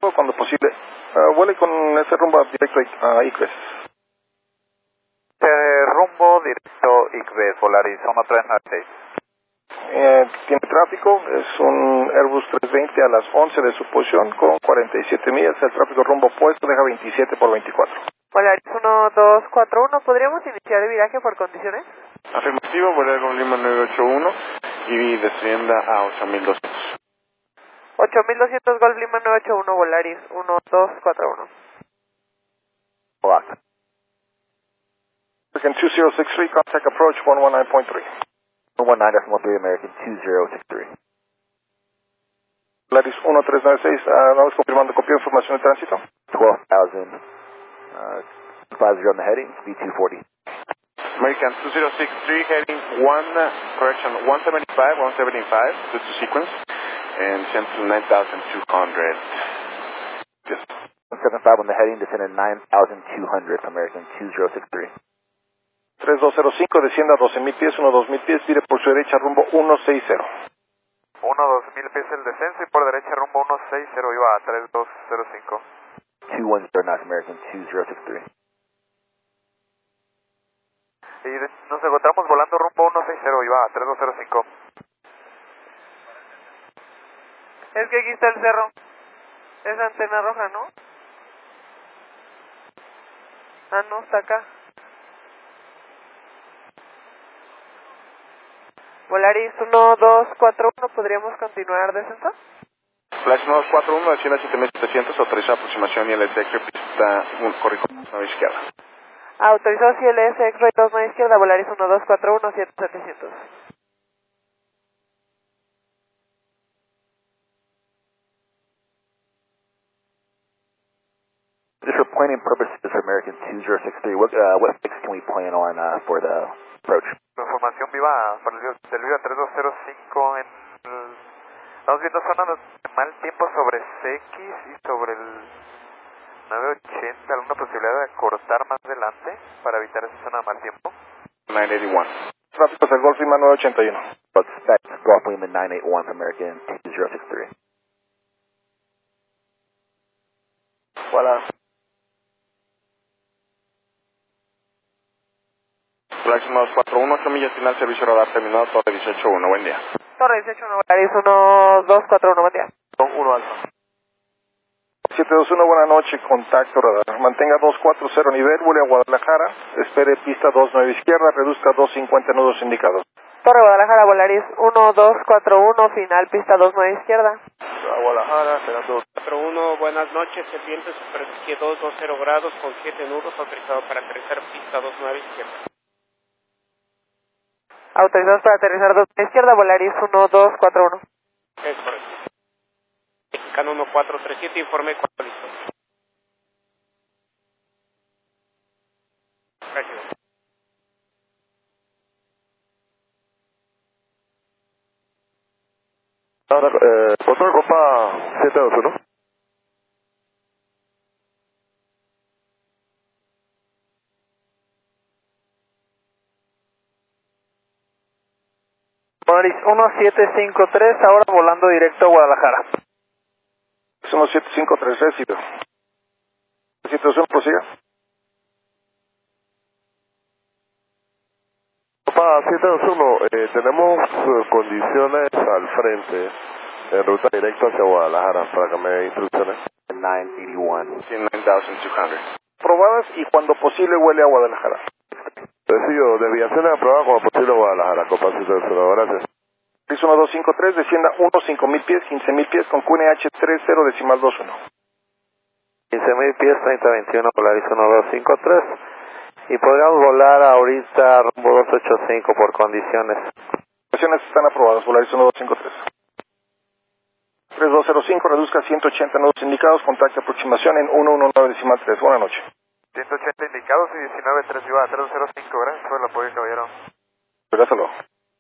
cuando posible. Vuele con ese rumbo directo a Iqbes. Rumbo directo Iqbes, Volaris 1396. Tiene tráfico, es un Airbus 320 a las 11 de su posición con 47 millas. El tráfico rumbo opuesto deja 27 por 24. Volaris 1241, ¿podríamos iniciar el viraje por condiciones? Afirmativo, vuela con Lima 981 y descienda a 8200. 8200 Golf Lima 981, Volaris 1241. Block. American 2063, contact approach 119.3. 119.3 American 2063. Volaris 1396, vamos confirmando copia de información de tránsito. 12,000, 50 on the heading, speed 240. American 2063 heading 175, this is sequence, and send to 9,200. Yes. 175 on the heading, descend at 9,200, American 2063. 3205, descienda a 12,000 pies, 12,000 pies, vire por su derecha rumbo 160. 2000 pies el descenso y por derecha rumbo 160, iba a 3205. 210 knots, American 2063. Y nos encontramos volando rumbo 160, iba a 3205. Es que aquí está el cerro. Es antena roja, ¿no? Ah, no, está acá. Volaris 1241, ¿podríamos continuar descenso? Flash 1241, descienda a 7700, autoriza aproximación y el executive está un corrido a la izquierda. Autorizó CLS X-Ray 2 a izquierda, Volaris 1241, 7700. Just for planning purposes for American 2063, what fix can we plan on for the approach? Información viva para el Viva 3205 estamos viendo zonas de mal tiempo sobre CX y sobre el 980, alguna posibilidad de cortar más adelante para evitar esa zona de mal tiempo. 981. Tráfico del Golf Lima 981. Expect Golf Lima 981 for American 2063. Voilà. Flash 1241, 8 millas final, servicio radar terminado, torre 181, buen día. Torre 181, Volaris 1241, buen día. 1 alfa. 721, buena noche, contacto radar. Mantenga 240 nivel, vuele a Guadalajara, espere pista 29 izquierda, reduzca 250 nudos indicados. Torre Guadalajara, Volaris 1241, final pista 29 izquierda. A Guadalajara, será 241, buenas noches, serpiente superficie 220 grados con 7 nudos, autorizado para aterrizar pista 29 izquierda. Autorizados para aterrizar 29 izquierda, Volaris 1241. Es correcto. Mexicano 1437, informe cuando listo. Gracias. Motor Copa 721. Volaris 1753, ahora volando directo a Guadalajara. 1753, éxito. Situación, prosiga. Copa 721, tenemos condiciones al frente, en ruta directa hacia Guadalajara, para que me dé instrucciones. 981. 9,200. Probadas y cuando posible vuele a Guadalajara. Decido, desviaciones aprobadas como posible a Guadalajara, Copa 721, gracias. 1253, descienda 5,000 pies, 15,000 pies con QNH 30 decimal 21. 15,000 pies, 3021, Volaris 1253. Y podríamos volar ahorita rumbo 285 por condiciones. Condiciones están aprobadas, Volaris 1253. 3205, reduzca 180 nudos indicados, contacte aproximación en 119 decimal 3. Buenas noches. 180 indicados y 19.3 iba a 3205, gracias por el apoyo, caballero. Gracias, luego.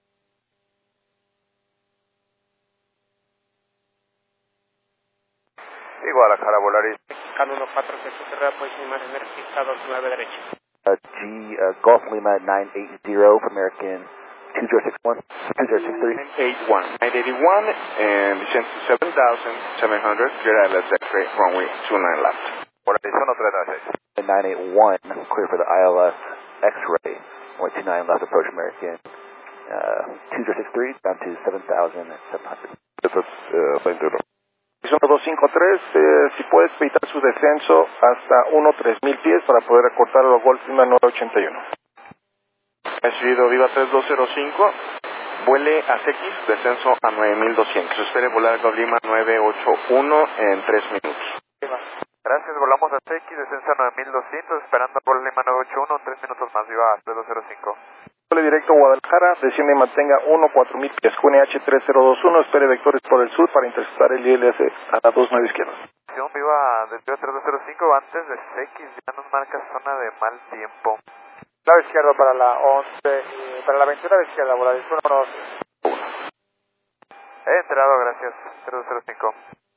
Y Guadalajara, Volaris. Mexicano 1470, posición imaginar pista 29 derecha. Golf Lima 980 for American 2061, 2063. 981, and descend to 7,700, clear ILS X-ray, runway 29 left. Volaris 136. 981, clear for the ILS X-ray, runway 29 left, approach American 2063, down to 7,700. Eso es 21. 1253, si puedes evitar su descenso hasta 1-3000 pies para poder acortar a Golf Lima 981. Recibido Viva 3205, vuele a CX, descenso a 9200. Espere volar Golf Lima 981 en 3 minutos. Gracias, volamos a CX, descenso a 9200, esperando por Lima 981, 3 minutos más, Viva 3205. Vuele directo a Guadalajara, desciende y mantenga 1-4000 pies, QNH 3021, espere vectores por el sur para interceptar el ILS a la 29 izquierda. Viva desde 3205, antes de CX, ya nos marca zona de mal tiempo. Lado izquierdo para la 11, para la 21 de izquierda, Volaris 1. Enterado, gracias, 3205.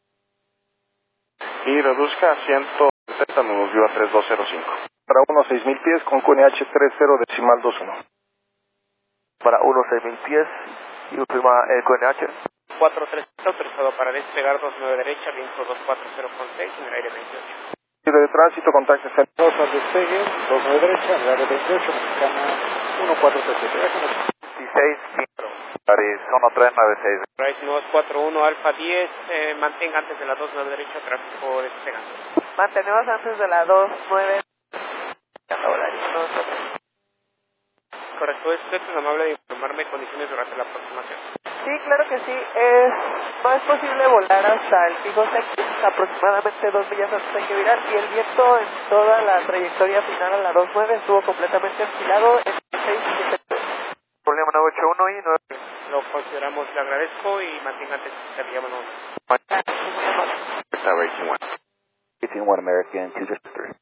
Y reduzca a 170 nudos, Viva 3205. Para 1-6000 pies con QNH 3021. Para 1-6000 pies, y última el QNH. 43 autorizado para despegar 29 derecha, viento 240 en el aire 28. De tránsito, contacte Dos al despegue, 29 derecha, en el área 28, mexicana 1437. 16, Volaris 1396. Volaris 241, Alfa 10, mantenga antes de la 29 derecha, tráfico despegando. Mantenemos antes de la 29. Volaris 241. Correcto, ¿es usted tan amable de informarme condiciones durante la aproximación? Sí, claro que sí. No es posible volar hasta el pico X, aproximadamente 2 millas antes hay que virar, y el viento en toda la trayectoria final a la 29 estuvo completamente oscilado en 6 y 7. Problema 981 y 9. Lo consideramos, le agradezco y mantenga antes de que llaman a uno. Está 18-1. 18-1 American 263.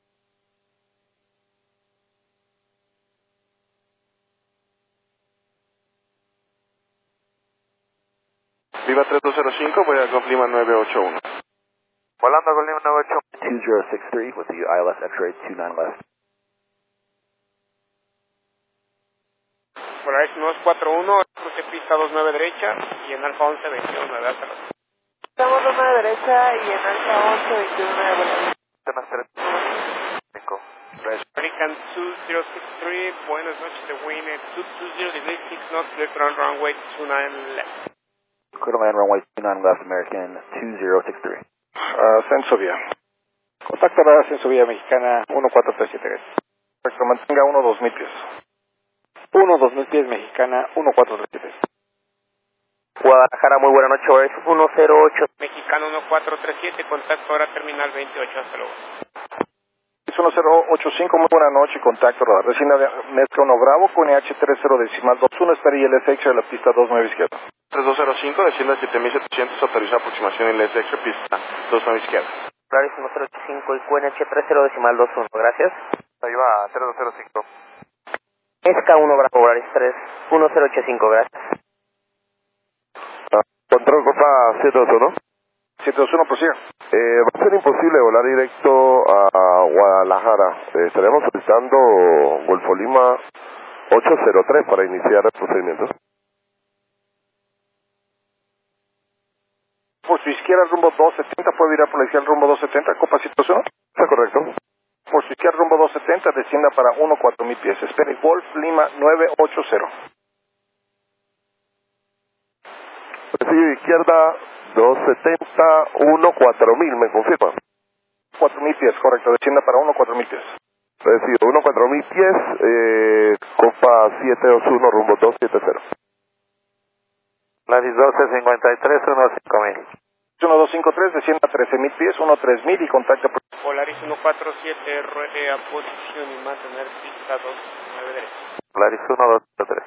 Viva 3205, voy a Golf Lima 981. Volando a Golf Lima 981. 2063 with the ILS X-ray 29 left. Volaris 241, cruce pista 29 derecha y en Alfa 11, 21, 9 hasta los. Estamos 29 derecha y en Alfa 11, 21, 9 Volaris. Temas 3. American 2063, buenas noches de Wayne 220 degrees 6 knots, clear ground runway 29 left. Clear to land runway 29 left American 2063. Ascenso vía. Contacto radar ascenso vía mexicana 1437. Correcto, mantenga 1-2000 pies. 1-2000 pies mexicana 1437. Guadalajara, muy buena noche, Volaris 108. Mexicano 1437, contacto ahora terminal 28, hasta luego. 1085, muy buena noche, contacto radar. Resina de Mezca 1 Bravo, QNH 3021, espera ILS X de la pista 29 izquierda. 3205, desciende a 7700, autoriza aproximación en LS X, pista 29 izquierda. Volaris 1085 y QNH 3021, gracias. Ahí va, 3205. Mezca 1 Bravo, Volaris 1085, gracias. Control Copa 721. 721, prosiga. Va a ser imposible volar directo a Guadalajara. Estaremos solicitando Golfo Lima 803 para iniciar el procedimiento. Por su izquierda rumbo 270, puede virar por la izquierda rumbo 270, Copa 721. Está correcto. Por su izquierda rumbo 270, descienda para 1-4000 pies. Espere Golf Lima 980. Recibe izquierda 270, 14000, ¿me confirma? 4000 pies, correcto, descienda para 1-4000 pies. Recibe 14000 pies, Copa 721, rumbo 270. Volaris 1253, 15000. 1253, descienda a 13000 pies, 13000 y contacta por... Volaris 147, ruede a posición y mantener pista 29 derecha. Volaris 1253.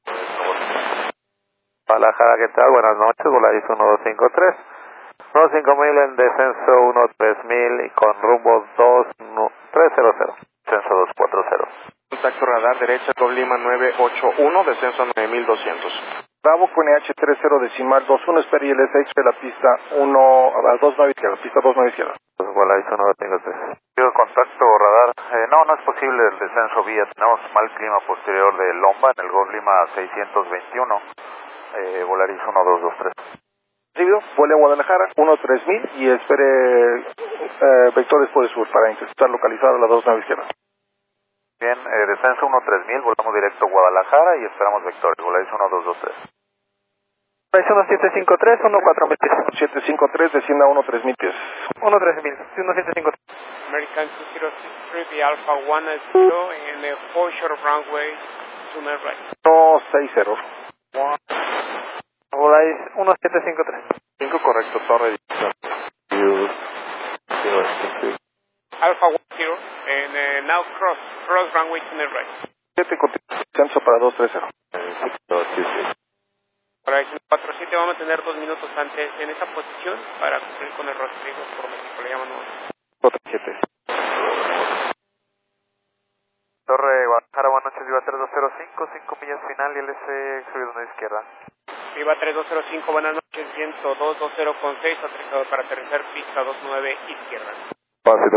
Guadalajara, ¿qué tal? Buenas noches, Volaris 1253. 15000 en descenso 13000 y con rumbo 2300. Descenso 240. Contacto radar derecha, Golf Lima 981, descenso a 9200. Bravo, QNH 3021, espera ILS X de la pista 29 izquierda, pista 29 izquierda. Volaris 1253. Contacto radar radar. No es posible el descenso vía. Tenemos mal clima posterior de Lomba en el Golf Lima 621. Volaris 1223. Recibido, vuele a Guadalajara, 13000 y espere vectores por el sur para intentar localizar a la 29 izquierda. Bien, descenso 13000, volamos directo a Guadalajara y esperamos vectores. Volaris 1223. 1753, 14000 pies. 753, descienda a 13000 pies. 13000, 1753. American 2063, the Alpha 1 is 0 and the 4 short runway 29 right. 160. Volaris 1753. 5 correcto, torre. Alpha 10 and now cross runway 29 right. 7 continúa descenso para 230. Para el 47 vamos a tener 2 minutos antes en esa posición para cumplir con el rastreado por México, le llaman 47. Torre Guadalajara, buenas noches, Viva 3205, 5 millas final y LC subido a la izquierda. Viva 3205, buenas noches, viento 220 con 6, aterrizado para aterrizar pista 29 izquierda. Pase